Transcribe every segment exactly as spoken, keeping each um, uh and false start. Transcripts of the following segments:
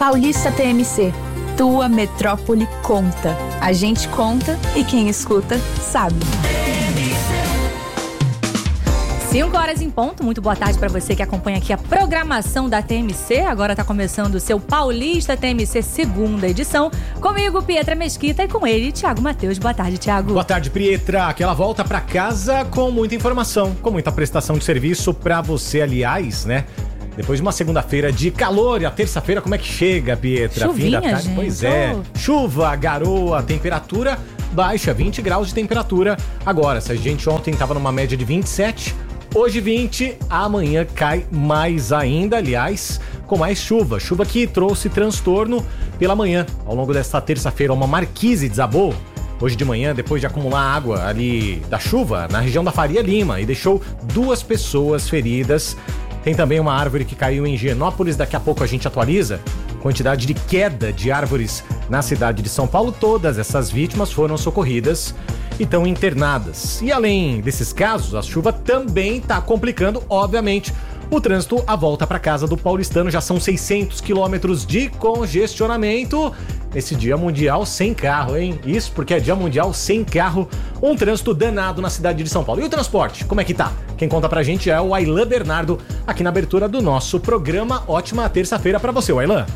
Paulista T M C. Tua metrópole conta. A gente conta e quem escuta sabe. cinco horas em ponto, muito boa tarde para você que acompanha aqui a programação da T M C. Agora está começando o seu Paulista T M C segunda edição. Comigo, Pietra Mesquita, e com ele, Thiago Matheus. Boa tarde, Thiago. Boa tarde, Pietra. Aquela volta para casa com muita informação, com muita prestação de serviço para você, aliás, né? Depois de uma segunda-feira de calor e a terça-feira, como é que chega, Pietra? Chuvinha, fim da tarde? gente. Pois é. Oh. Chuva, garoa, temperatura baixa, vinte graus de temperatura. Agora, se a gente ontem estava numa média de vinte e sete, hoje vinte, amanhã cai mais ainda, aliás, com mais chuva. Chuva que trouxe transtorno pela manhã. Ao longo desta terça-feira, uma marquise desabou hoje de manhã, depois de acumular água ali da chuva na região da Faria Lima e deixou duas pessoas feridas. Tem também uma árvore que caiu em Higienópolis, daqui a pouco a gente atualiza. Quantidade de queda de árvores na cidade de São Paulo. Todas essas vítimas foram socorridas e estão internadas. E além desses casos, a chuva também está complicando, obviamente, o trânsito à volta para casa do paulistano. Já são seiscentos quilômetros de congestionamento nesse dia mundial sem carro, hein? Isso porque é dia mundial sem carro, um trânsito danado na cidade de São Paulo. E o transporte, como é que tá? Quem conta pra gente é o Aylan Bernardo, aqui na abertura do nosso programa. Ótima terça-feira pra você, Aylan.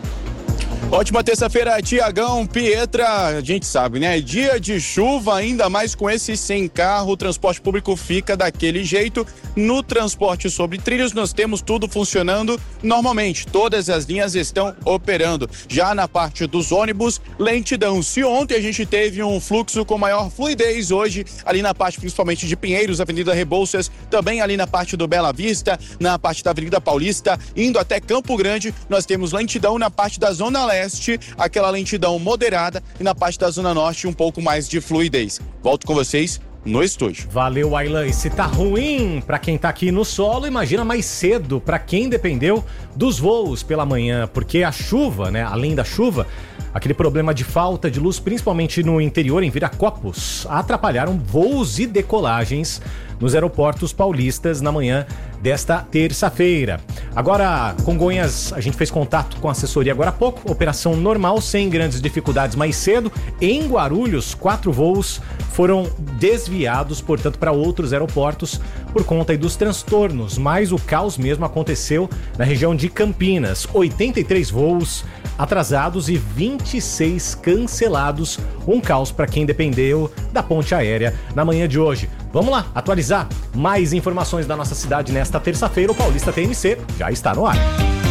Ótima terça-feira, Tiagão, Pietra. A gente sabe, né? Dia de chuva, ainda mais com esse sem carro, o transporte público fica daquele jeito. No transporte sobre trilhos, nós temos tudo funcionando normalmente. Todas as linhas estão operando. Já na parte dos ônibus, lentidão. Se ontem a gente teve um fluxo com maior fluidez, hoje, ali na parte principalmente de Pinheiros, Avenida Rebouças, também ali na parte do Bela Vista, na parte da Avenida Paulista, indo até Campo Grande, nós temos lentidão na parte da Zona Leste, aquela lentidão moderada, e na parte da Zona Norte um pouco mais de fluidez. Volto com vocês no estúdio. Valeu, Aylan. E se tá ruim pra quem tá aqui no solo, imagina mais cedo pra quem dependeu dos voos pela manhã, porque a chuva, né, além da chuva, aquele problema de falta de luz, principalmente no interior, em Viracopos, atrapalharam voos e decolagens nos aeroportos paulistas na manhã desta terça-feira. Agora, Congonhas, a gente fez contato com a assessoria agora há pouco, operação normal, sem grandes dificuldades mais cedo. Em Guarulhos, quatro voos foram desviados, portanto, para outros aeroportos por conta aí dos transtornos, mas o caos mesmo aconteceu na região de Campinas. oitenta e três voos atrasados e vinte e seis cancelados. Um caos para quem dependeu da ponte aérea na manhã de hoje. Vamos lá, atualizar mais informações da nossa cidade nesta terça-feira. O Paulista T M C já está no ar.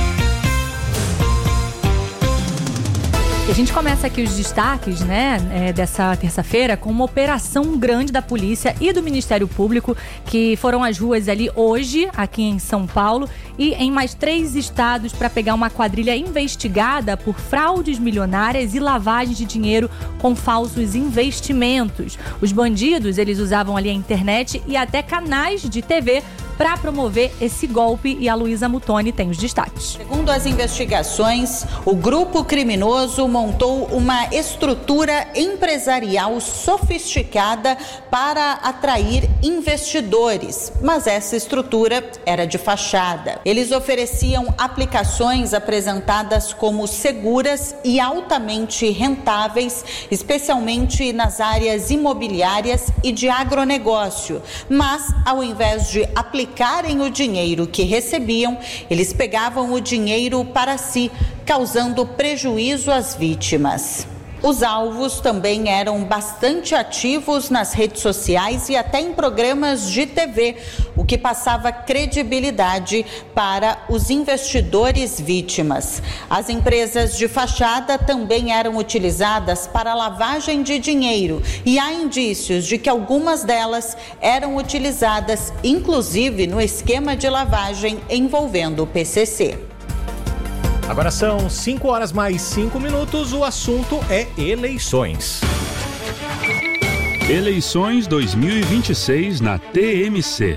E a gente começa aqui os destaques, né, é, dessa terça-feira com uma operação grande da polícia e do Ministério Público que foram às ruas ali hoje, aqui em São Paulo, e em mais três estados para pegar uma quadrilha investigada por fraudes milionárias e lavagem de dinheiro com falsos investimentos. Os bandidos, eles usavam ali a internet e até canais de T V para promover esse golpe, e a Luísa Mutoni tem os destaques. Segundo as investigações, o grupo criminoso montou uma estrutura empresarial sofisticada para atrair investidores, mas essa estrutura era de fachada. Eles ofereciam aplicações apresentadas como seguras e altamente rentáveis, especialmente nas áreas imobiliárias e de agronegócio, mas ao invés de aplicar aplicarem o dinheiro que recebiam, eles pegavam o dinheiro para si, causando prejuízo às vítimas. Os alvos também eram bastante ativos nas redes sociais e até em programas de T V, o que passava credibilidade para os investidores vítimas. As empresas de fachada também eram utilizadas para lavagem de dinheiro e há indícios de que algumas delas eram utilizadas, inclusive no esquema de lavagem envolvendo o P C C. Agora são cinco horas mais cinco minutos, o assunto é eleições. Eleições dois mil e vinte e seis na T M C.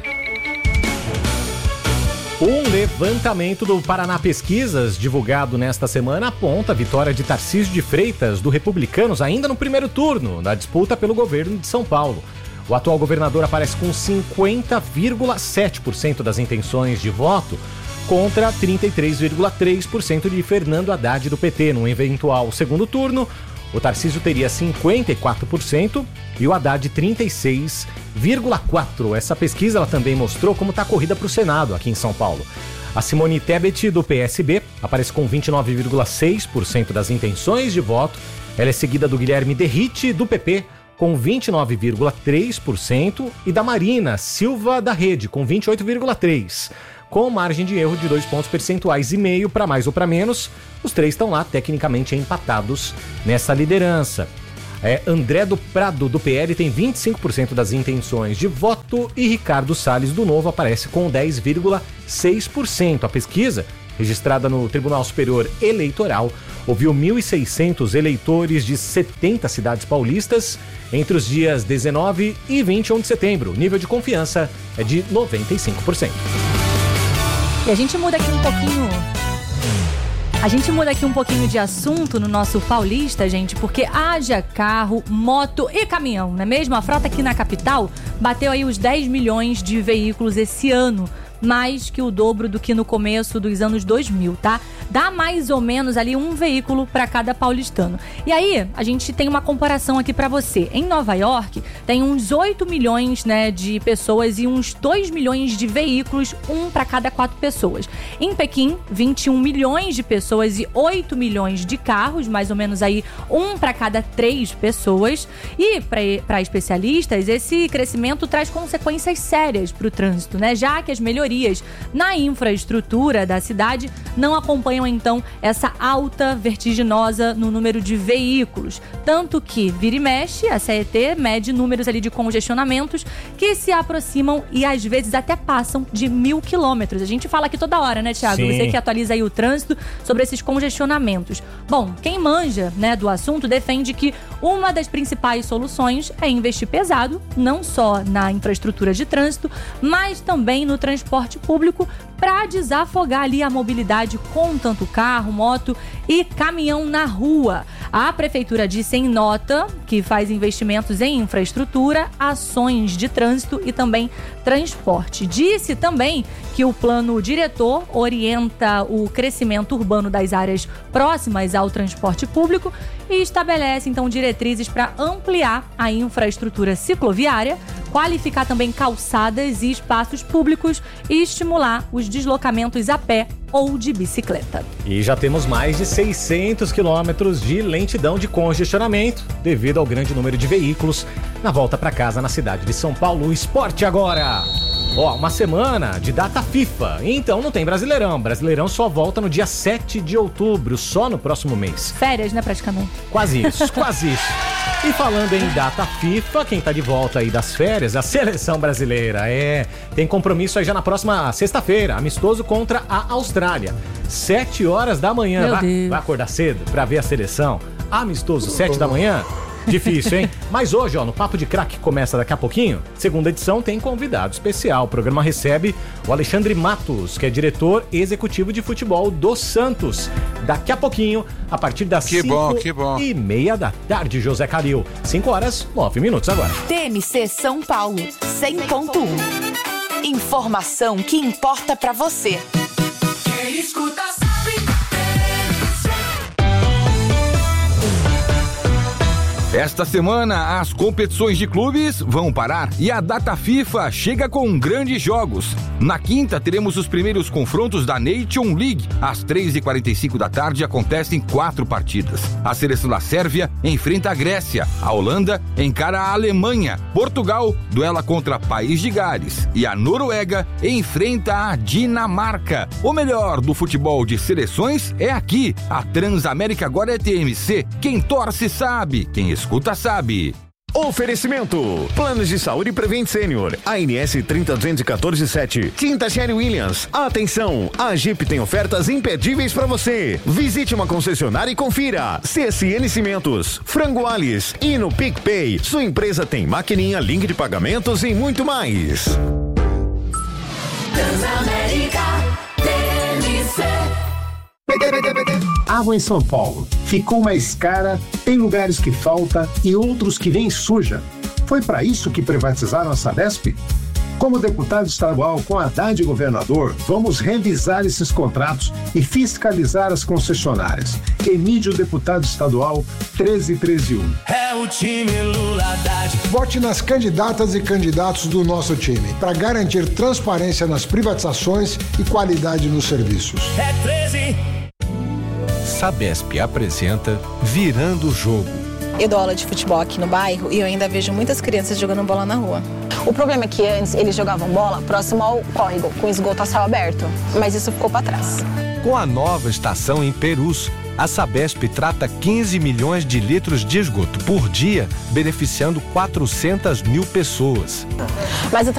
Um levantamento do Paraná Pesquisas, divulgado nesta semana, aponta a vitória de Tarcísio de Freitas, do Republicanos, ainda no primeiro turno da disputa pelo governo de São Paulo. O atual governador aparece com cinquenta vírgula sete por cento das intenções de voto, contra trinta e três vírgula três por cento de Fernando Haddad do P T. Num eventual segundo turno, o Tarcísio teria cinquenta e quatro por cento e o Haddad trinta e seis vírgula quatro por cento. Essa pesquisa ela também mostrou como está a corrida para o Senado aqui em São Paulo. A Simone Tebet, do P S B, aparece com vinte e nove vírgula seis por cento das intenções de voto. Ela é seguida do Guilherme Derrite, do P P, com vinte e nove vírgula três por cento e da Marina Silva, da Rede, com vinte e oito vírgula três por cento. Com margem de erro de dois pontos percentuais e meio para mais ou para menos, os três estão lá tecnicamente empatados nessa liderança. É, André do Prado, do P L, tem vinte e cinco por cento das intenções de voto e Ricardo Salles, do Novo, aparece com dez vírgula seis por cento. A pesquisa, registrada no Tribunal Superior Eleitoral, ouviu mil e seiscentos eleitores de setenta cidades paulistas entre os dias dezenove e vinte e um de setembro. O nível de confiança é de noventa e cinco por cento. E a gente muda aqui um pouquinho... A gente muda aqui um pouquinho de assunto no nosso Paulista, gente, porque haja carro, moto e caminhão, não é mesmo? A frota aqui na capital bateu aí os dez milhões de veículos esse ano, mais que o dobro do que no começo dos anos dois mil, tá? Dá mais ou menos ali um veículo para cada paulistano. E aí, a gente tem uma comparação aqui para você. Em Nova York, tem uns oito milhões, né, de pessoas e uns dois milhões de veículos, um para cada quatro pessoas. Em Pequim, vinte e um milhões de pessoas e oito milhões de carros, mais ou menos aí um para cada três pessoas. E para especialistas, esse crescimento traz consequências sérias para o trânsito, né? Já que as melhorias na infraestrutura da cidade não acompanham, então, essa alta vertiginosa no número de veículos. Tanto que, vira e mexe, a C E T mede números ali de congestionamentos que se aproximam e, às vezes, até passam de mil quilômetros. A gente fala aqui toda hora, né, Thiago? Sim. Você que atualiza aí o trânsito sobre esses congestionamentos. Bom, quem manja, né, do assunto defende que uma das principais soluções é investir pesado, não só na infraestrutura de trânsito, mas também no transporte público para desafogar ali a mobilidade com tanto carro, moto e caminhão na rua. A prefeitura disse em nota que faz investimentos em infraestrutura, ações de trânsito e também transporte. Disse também que o plano diretor orienta o crescimento urbano das áreas próximas ao transporte público e estabelece então diretrizes para ampliar a infraestrutura cicloviária, qualificar também calçadas e espaços públicos e estimular os deslocamentos a pé ou de bicicleta. E já temos mais de seiscentos quilômetros de lentidão de congestionamento devido ao grande número de veículos na volta para casa na cidade de São Paulo. O esporte agora! Ó, uma semana de data FIFA, então não tem Brasileirão. Brasileirão só volta no dia sete de outubro, só no próximo mês. Férias, né, praticamente? Quase isso, quase isso. E falando em data FIFA, quem tá de volta aí das férias, a seleção brasileira. É, tem compromisso aí já na próxima sexta-feira, amistoso contra a Austrália. Sete horas da manhã. Meu vai, Deus. vai acordar cedo pra ver a seleção? Amistoso, sete da manhã? Difícil, hein? Mas hoje, ó, no Papo de Craque, que começa daqui a pouquinho, segunda edição, tem convidado especial. O programa recebe o Alexandre Matos, que é diretor executivo de futebol do Santos. Daqui a pouquinho, a partir das que cinco bom, que bom. e meia da tarde, José Calil. Cinco horas, nove minutos agora. T M C São Paulo, cem ponto um. Informação que importa pra você. Quem escuta sabe. Esta semana, as competições de clubes vão parar e a data FIFA chega com grandes jogos. Na quinta, teremos os primeiros confrontos da Nation League. Às três e quarenta e cinco da tarde, acontecem quatro partidas. A seleção da Sérvia enfrenta a Grécia, a Holanda encara a Alemanha, Portugal duela contra País de Gales e a Noruega enfrenta a Dinamarca. O melhor do futebol de seleções é aqui. A Transamérica agora é T M C. Quem torce sabe, quem escuta sabe. Oferecimento: Planos de Saúde Prevent Senior, A N S trinta duzentos e quatorze sete. Tinta Sherry Williams. Atenção, a Jeep tem ofertas imperdíveis para você. Visite uma concessionária e confira. C S N Cimentos, Frango Alice e no PicPay. Sua empresa tem maquininha, link de pagamentos e muito mais. Transamérica T M C. Água em São Paulo ficou mais cara, tem lugares que falta e outros que vem suja. Foi para isso que privatizaram a Sabesp? Como deputado estadual com Haddad governador, vamos revisar esses contratos e fiscalizar as concessionárias. Emídio, deputado estadual treze treze um. É o time Lula Haddad. Vote nas candidatas e candidatos do nosso time para garantir transparência nas privatizações e qualidade nos serviços. É treze. Sabesp apresenta Virando o Jogo. Eu dou aula de futebol aqui no bairro e eu ainda vejo muitas crianças jogando bola na rua. O problema é que antes eles jogavam bola próximo ao córrego, com esgoto a céu aberto, mas isso ficou para trás. Com a nova estação em Perus, a Sabesp trata quinze milhões de litros de esgoto por dia, beneficiando quatrocentas mil pessoas. Mas o